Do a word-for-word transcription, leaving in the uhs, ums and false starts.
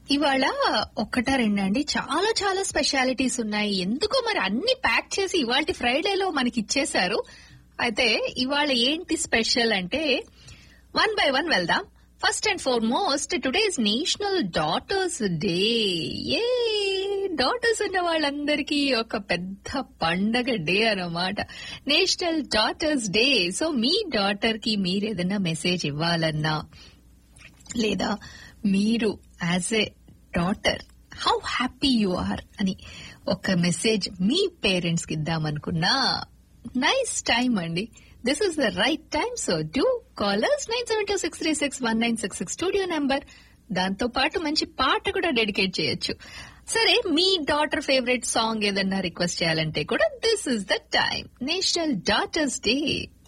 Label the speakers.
Speaker 1: ఇవాళ ఒక్కటా రెండండి, చాలా చాలా స్పెషాలిటీస్ ఉన్నాయి. ఎందుకో మరి అన్ని ప్యాక్ చేసి ఇవాళ ఫ్రైడేలో మనకి ఇచ్చేశారు. అయితే ఇవాళ ఏంటి స్పెషల్ అంటే వన్ బై వన్ వెళ్దాం. First and foremost today is national daughters day. A daughters ఉన్న వాళ్ళందరికీ ఒక పెద్ద పండగ డే అన్నమాట, నేషనల్ డాటర్స్ డే. సో మీ డాటర్ కి మీరు ఏదైనా మెసేజ్ ఇవ్వాలన్నా, లేదా మీరు as a daughter how happy you are అని ఒక మెసేజ్ మీ పేరెంట్స్ కి ఇద్దామనుకున్నా, నైస్ టైం అండి. This is the right time. So do callers nine seven two six three six one nine six six studio number. దాంతో పాటు మంచి పాట కూడా dedicate చేయొచ్చు. సరే, మీ డాటర్ ఫేవరెట్ సాంగ్ ఏదన్నా రిక్వెస్ట్ చేయాలంటే కూడా this is the time. National daughters day.